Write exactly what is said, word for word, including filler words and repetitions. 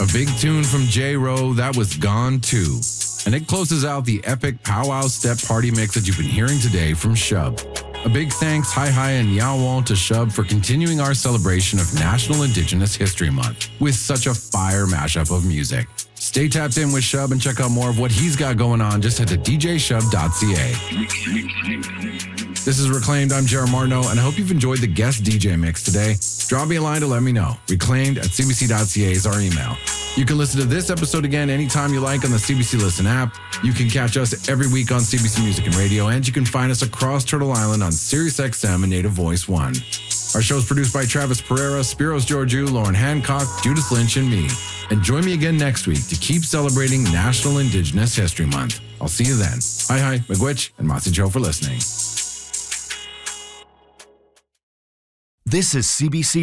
A big tune from J-Ro, that was Gone Too. And it closes out the epic powwow step party mix that you've been hearing today from Shub. A big thanks, Hi Hi and Yawon to Shub for continuing our celebration of National Indigenous History Month with such a fire mashup of music. Stay tapped in with Shub and check out more of what he's got going on. Just head to d j shub dot c a. This is Reclaimed. I'm Jared Martineau, and I hope you've enjoyed the guest D J mix today. Drop me a line to let me know. Reclaimed at c b c dot c a is our email. You can listen to this episode again anytime you like on the C B C Listen app. You can catch us every week on C B C Music and Radio, and you can find us across Turtle Island on Sirius X M and Native Voice One. Our show is produced by Travis Pereira, Spiros Georgiou, Lauren Hancock, Judith Lynch, and me. And join me again next week to keep celebrating National Indigenous History Month. I'll see you then. Hi, hi, Miigwech, and Masi Joe for listening. This is C B C